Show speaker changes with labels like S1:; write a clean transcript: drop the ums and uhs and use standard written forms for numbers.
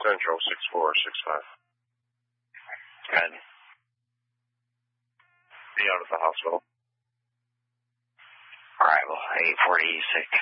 S1: Central 6465.
S2: Good.
S1: Be out at the hospital.
S2: All right, well, 840, sick.